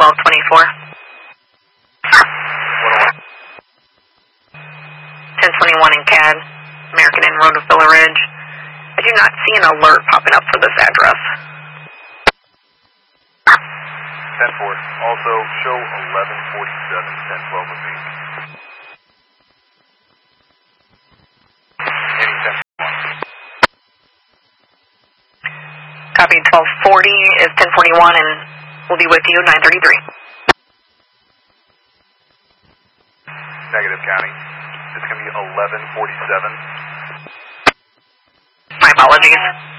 1224. 1021 in CAD, American Inn Road of Villa Ridge. I do not see an alert popping up for this address. 10-4. Also, show 1147, 1012 with me. Any 1041. Copy 1240 is 1041 and we'll be with you 933. Negative, County. It's going to be 1147. My apologies.